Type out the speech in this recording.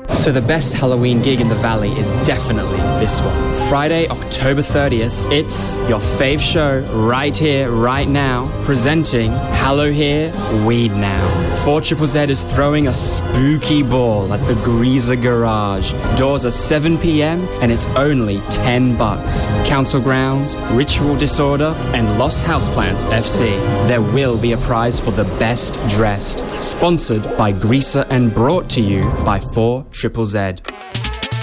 So the best Halloween gig in the Valley is definitely this one. Friday, October 30th, it's your fave show right here, right now, presenting Hallow Here, Weed Now. 4ZZZ is throwing a spooky ball at the Greaser Garage. Doors are 7 p.m. and it's only $10. Council grounds, Ritual Disorder, and Lost Houseplants FC. There will be a prize for the best dressed. Sponsored by Greaser and brought to you by 4ZZZ.